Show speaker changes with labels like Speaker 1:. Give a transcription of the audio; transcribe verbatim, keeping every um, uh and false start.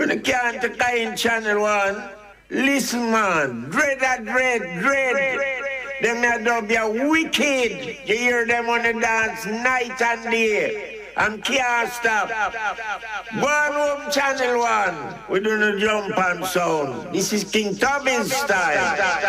Speaker 1: When you can't take in channel one, listen man, dread a dread, dread. Them a dub you wicked. You hear them on the dance night and day. And can't stop. Go on home channel one. We do no jump and sound. This is King Tubby's style.